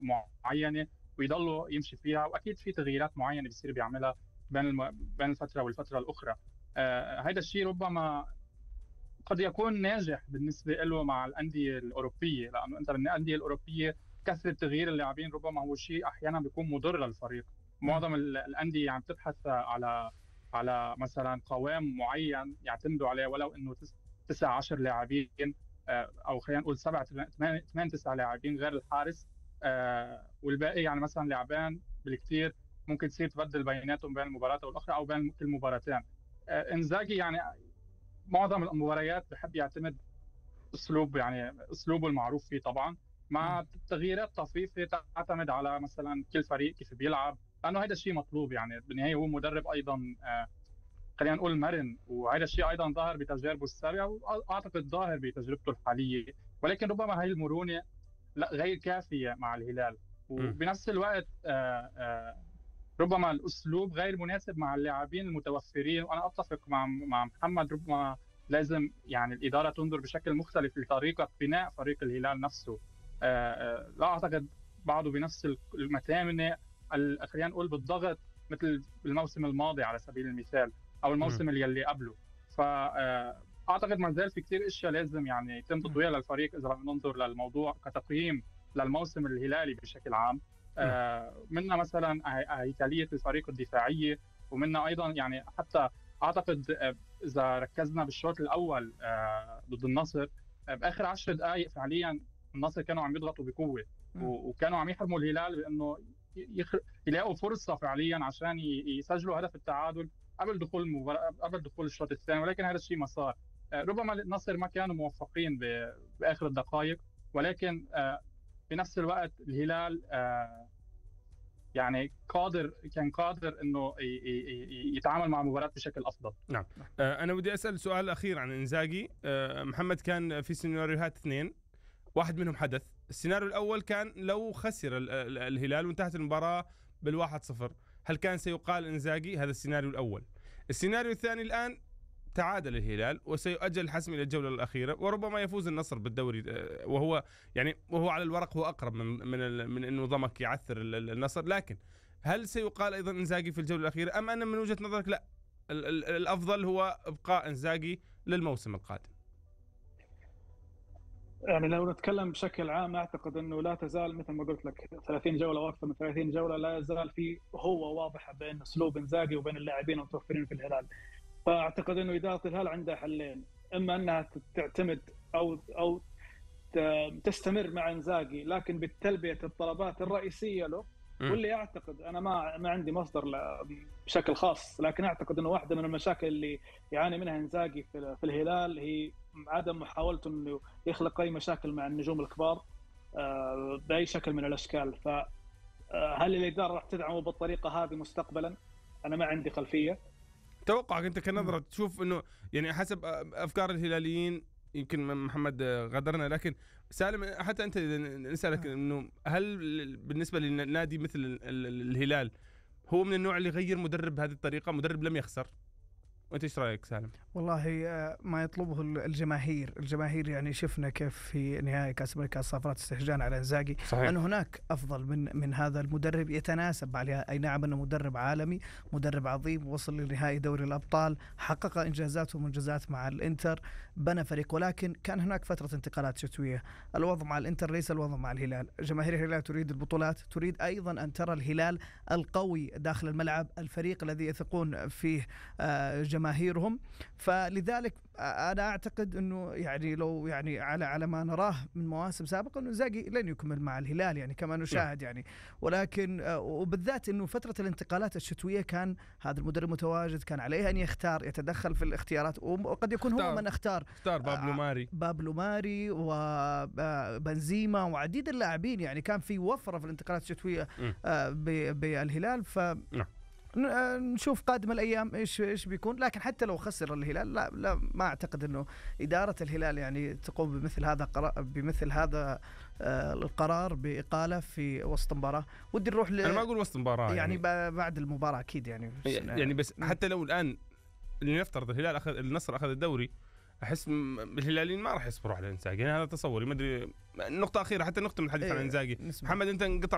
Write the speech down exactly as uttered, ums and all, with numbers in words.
معينه ويضلوا يمشي فيها، واكيد في تغييرات معينه بيصير بيعملها بين الم... بين الفتره والفتره الاخرى. آه هذا الشيء ربما قد يكون ناجح بالنسبه له مع الانديه الاوروبيه، لانه انت بالانديه الاوروبيه كثره تغيير اللاعبين ربما هو شيء احيانا بيكون مضر للفريق. معظم ال- الانديه عم تبحث على على مثلا قوام معين يعتمدوا عليه، ولو انه تس- تسع عشر لاعبين، آه، او خلينا نقول سبع ثمان ثمان تسع لاعبين غير الحارس، آه، والباقي يعني مثلا لاعبين بالكثير ممكن تصير تبدل بيناتهم بين المباراه والاخرى او بين كل مباراتين. آه، انزاجي يعني معظم المباريات بحب يعتمد اسلوب، يعني اسلوبه المعروف فيه طبعا، مع تغييرات طفيفه تعتمد على مثلا كل فريق كيف بيلعب، لانه هذا الشيء مطلوب. يعني بالنهايه هو مدرب ايضا، آه، خلينا نقول مرن، وهذا الشيء ايضا ظاهر بتجاربه السابقه واعتقد ظاهر بتجربته الحاليه. ولكن ربما هي المرونه لا غير كافيه مع الهلال، مم. وبنفس الوقت آه، آه، ربما الاسلوب غير مناسب مع اللاعبين المتوفرين. وانا اتفق مع مع محمد، ربما لازم يعني الاداره تنظر بشكل مختلف لطريقه بناء فريق الهلال نفسه. آه، آه، لا اعتقد بعده بنفس المتامنه، ال- خلينا نقول بالضغط، مثل الموسم الماضي على سبيل المثال، او مم. الموسم اللي يلي قبله. فاعتقد ما زال في كثير اشياء لازم يعني يتم تطويرها للفريق اذا بدنا ننظر للموضوع كتقييم للموسم الهلالي بشكل عام. نعم. آه، منها مثلا هي- هيكليه الفريق الدفاعيه، ومنها ايضا يعني حتى اعتقد آه، اذا ركزنا بالشوط الاول آه، ضد النصر، آه، باخر عشر دقائق فعليا النصر كانوا عم يضغطوا بقوه، مم. و- وكانوا عم يحرموا الهلال بانه يخ... يلاقوا فرصه فعليا عشان ي- يسجلوا هدف التعادل قبل دخول المباراه، قبل دخول الشوط الثاني، ولكن هذا الشيء ما صار. آه، ربما النصر ما كانوا موفقين ب... باخر الدقائق، ولكن آه، بنفس الوقت الهلال آه، يعني قادر، كان قادر انه ي- ي- ي- يتعامل مع المباراه بشكل افضل. نعم. آه، أنا بدي أسأل سؤال أخير عن إنزاغي. آه، محمد كان في سيناريوهات اثنين، واحد منهم حدث. السيناريو الأول كان لو خسر ال- ال- الهلال وانتهت المباراة بالواحد صفر، هل كان سيقال إنزاغي؟ هذا السيناريو الأول. السيناريو الثاني الآن تعادل الهلال وسيؤجل الحسم إلى الجولة الأخيرة، وربما يفوز النصر بالدوري، آه، وهو يعني وهو على الورق هو أقرب من من ال- من إنه ضمك يعثر ال- ال- النصر. لكن هل سيقال أيضا إنزاغي في الجولة الأخيرة، أم أن من وجهة نظرك لا، ال- ال- الأفضل هو إبقاء إنزاغي للموسم القادم؟ يعني لو نتكلم بشكل عام اعتقد انه لا تزال مثل ما قلت لك ثلاثين جوله واكثر من ثلاثين جوله لا يزال في هو واضحه بين اسلوب انزاغي وبين اللاعبين المتوفرين في الهلال. فاعتقد انه اداره الهلال عندها حلين، اما انها تعتمد او او تستمر مع انزاغي لكن بتلبيه الطلبات الرئيسيه له، مم. واللي اعتقد انا ما ما عندي مصدر ل- بشكل خاص، لكن اعتقد انه واحده من المشاكل اللي يعاني منها انزاغي في في الهلال هي عدم محاولته انه يخلق اي مشاكل مع النجوم الكبار آه، باي شكل من الاشكال. فهل الاداره راح تدعمه بالطريقه هذه مستقبلا؟ انا ما عندي خلفيه. توقعك أنت كنظرة تشوف إنه يعني حسب أفكار الهلاليين، يمكن محمد غادرنا، لكن سالم حتى أنت نسألك إنه هل بالنسبة للنادي مثل ال- ال- الهلال هو من النوع اللي يغير مدرب بهذه الطريقة، مدرب لم يخسر؟ وأنت إيش رأيك سالم؟ والله آه، ما يطلبه الجماهير الجماهير يعني شفنا كيف في نهائي كأس الملك صافرات استهجان على إنزاغي، أن هناك أفضل من من هذا المدرب يتناسب عليها. أي نعم أنه مدرب عالمي، مدرب عظيم، وصل لنهائي دوري الأبطال، حقق إنجازات ومنجزات مع الإنتر، بنى فريق، ولكن كان هناك فترة انتقالات شتوية. الوضع مع الإنتر ليس الوضع مع الهلال. جماهير الهلال تريد البطولات، تريد أيضا أن ترى الهلال القوي داخل الملعب، الفريق الذي يثقون فيه آه، جماهيرهم. فلذلك انا اعتقد انه يعني لو يعني على على ما نراه من مواسم سابقه انه زاغي لن يكمل مع الهلال يعني كما نشاهد يعني. ولكن آه، وبالذات انه فتره الانتقالات الشتوية كان هذا المدرب متواجد، كان عليه ان يختار، يتدخل في الاختيارات، وقد يكون هو من اختار اختار بابلو ماري بابلو ماري وبنزيما وعديد اللاعبين. يعني كان في وفره في الانتقالات الشتوية آه، بالهلال. ف نشوف قادم الايام ايش ايش بيكون. لكن حتى لو خسر الهلال لا لا ما اعتقد انه اداره الهلال يعني تقوم بمثل هذا قرار بمثل هذا آه القرار باقاله في وسط مباراه. ودي نروح ل... انا ما اقول وسط مباراه يعني, يعني بعد المباراه اكيد يعني يعني بس حتى لو الان اللي نفترض الهلال اخذ النصر اخذ الدوري، احس الهلاليين ما راح يصبروا على انزاغي. يعني هذا تصوري، ما ادري. نقطه اخيره حتى نختم الحديث عن انزاغي. محمد انت انقطع